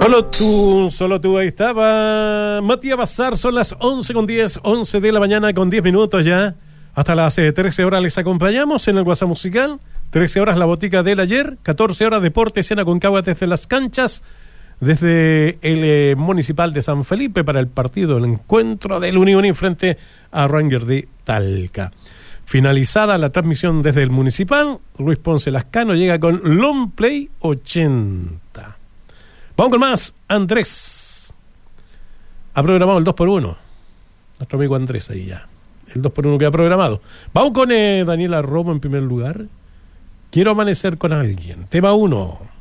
Solo tú, ahí estaba Matías Bazar, son las 11:10, 11 de la mañana con 10 minutos ya. Hasta las 13 horas les acompañamos en el WhatsApp musical, 13 horas la botica del ayer, 14 horas deporte, escena Concagua desde las canchas, desde el Municipal de San Felipe para el partido, el encuentro del Unión frente a Rangers de Talca. Finalizada la transmisión desde el Municipal, Luis Ponce Lascano llega con Long Play 80. Vamos con más. Andrés ha programado el 2x1. Nuestro amigo Andrés ahí ya. El 2x1 que ha programado. Vamos con Daniela Romo en primer lugar. Quiero amanecer con alguien. Tema 1.